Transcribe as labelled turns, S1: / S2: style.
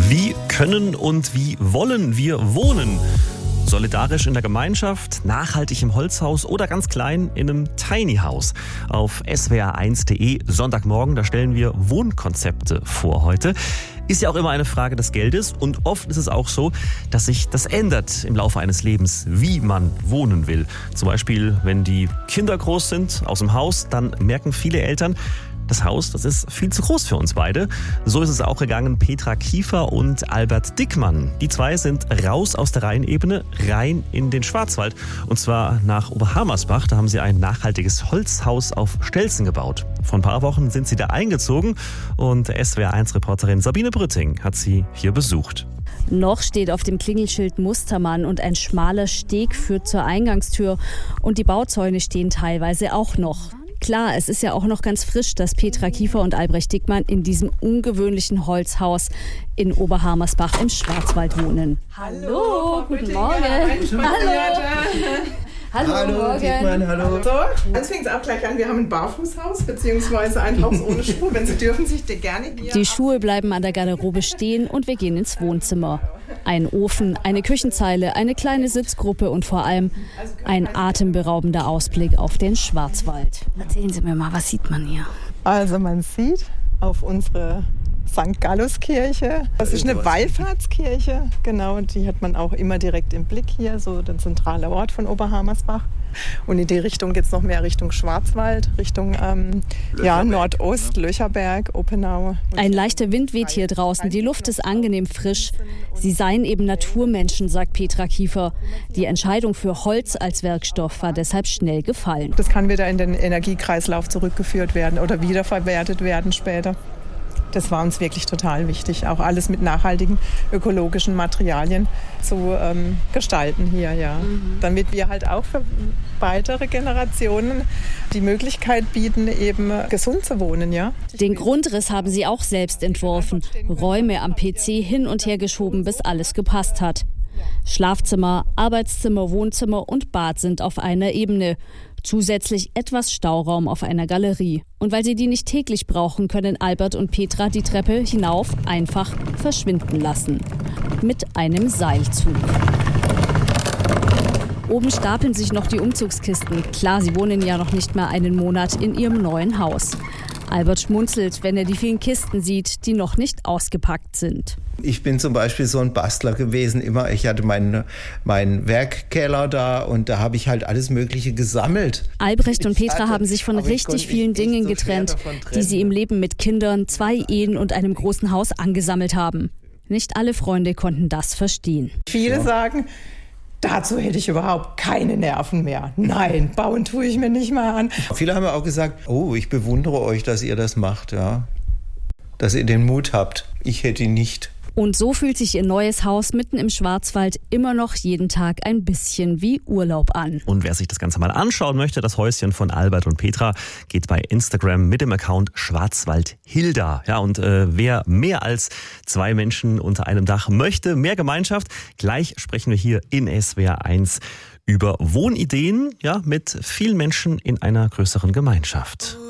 S1: Wie können und wie wollen wir wohnen? Solidarisch in der Gemeinschaft, nachhaltig im Holzhaus oder ganz klein in einem Tiny House. Auf swr1.de Sonntagmorgen, da stellen wir Wohnkonzepte vor heute. Ist ja auch immer eine Frage des Geldes und oft ist es auch so, dass sich das ändert im Laufe eines Lebens, wie man wohnen will. Zum Beispiel, wenn die Kinder groß sind aus dem Haus, dann merken viele Eltern, das Haus, das ist viel zu groß für uns beide. So ist es auch gegangen Petra Kiefer und Albert Dickmann. Die zwei sind raus aus der Rheinebene, rein in den Schwarzwald. Und zwar nach Oberhammersbach. Da haben sie ein nachhaltiges Holzhaus auf Stelzen gebaut. Vor ein paar Wochen sind sie da eingezogen und SWR1-Reporterin Sabine Brütting hat sie hier besucht.
S2: Noch steht auf dem Klingelschild Mustermann und ein schmaler Steg führt zur Eingangstür. Und die Bauzäune stehen teilweise auch noch. Klar, es ist ja auch noch ganz frisch, dass Petra Kiefer und Albrecht Dickmann in diesem ungewöhnlichen Holzhaus in Oberhammersbach im Schwarzwald wohnen.
S3: Hallo,
S2: guten Morgen.
S3: Hallo,
S2: Morgen.
S3: Dickmann, hallo. So, jetzt fängt es auch gleich an. Wir haben ein Barfußhaus, beziehungsweise ein Haus ohne Schuhe. Wenn Sie dürfen, sich gerne hier...
S2: Die Schuhe bleiben an der Garderobe stehen und wir gehen ins Wohnzimmer. Ein Ofen, eine Küchenzeile, eine kleine Sitzgruppe und vor allem ein atemberaubender Ausblick auf den Schwarzwald. Erzählen Sie mir mal, was sieht man hier?
S3: Also man sieht auf unsere St. Gallus-Kirche. Das ist eine Wallfahrtskirche, genau, die hat man auch immer direkt im Blick hier, so der zentrale Ort von Oberhammersbach. Und in die Richtung geht es noch mehr Richtung Schwarzwald, Richtung Nordost, Löcherberg, Oppenau.
S2: Ein leichter Wind weht hier draußen, die Luft ist angenehm frisch. Sie seien eben Naturmenschen, sagt Petra Kiefer. Die Entscheidung für Holz als Werkstoff war deshalb schnell gefallen.
S3: Das kann wieder in den Energiekreislauf zurückgeführt werden oder wiederverwertet werden später. Das war uns wirklich total wichtig, auch alles mit nachhaltigen ökologischen Materialien zu gestalten hier, ja. Damit wir halt auch für weitere Generationen die Möglichkeit bieten, eben gesund zu wohnen, ja.
S2: Den Grundriss haben sie auch selbst entworfen, Räume am PC hin und her geschoben, bis alles gepasst hat. Schlafzimmer, Arbeitszimmer, Wohnzimmer und Bad sind auf einer Ebene. Zusätzlich etwas Stauraum auf einer Galerie. Und weil sie die nicht täglich brauchen, können Albert und Petra die Treppe hinauf einfach verschwinden lassen. Mit einem Seilzug. Oben stapeln sich noch die Umzugskisten. Klar, sie wohnen ja noch nicht mal einen Monat in ihrem neuen Haus. Albert schmunzelt, wenn er die vielen Kisten sieht, die noch nicht ausgepackt sind.
S4: Ich bin zum Beispiel so ein Bastler gewesen. Ich hatte meinen Werkkeller da und da habe ich halt alles Mögliche gesammelt.
S2: Albrecht und Petra haben sich von richtig vielen Dingen getrennt, die sie im Leben mit Kindern, 2 Ehen und einem großen Haus angesammelt haben. Nicht alle Freunde konnten das verstehen.
S3: Viele sagen, dazu hätte ich überhaupt keine Nerven mehr. Nein, bauen tue ich mir nicht mal an.
S4: Viele haben auch gesagt, oh, ich bewundere euch, dass ihr das macht, ja. Dass ihr den Mut habt. Ich hätte ihn nicht.
S2: Und so fühlt sich ihr neues Haus mitten im Schwarzwald immer noch jeden Tag ein bisschen wie Urlaub an.
S1: Und wer sich das Ganze mal anschauen möchte, das Häuschen von Albert und Petra, geht bei Instagram mit dem Account Schwarzwaldhilda. Ja, und wer mehr als 2 Menschen unter einem Dach möchte, mehr Gemeinschaft, gleich sprechen wir hier in SWR1 über Wohnideen, ja, mit vielen Menschen in einer größeren Gemeinschaft.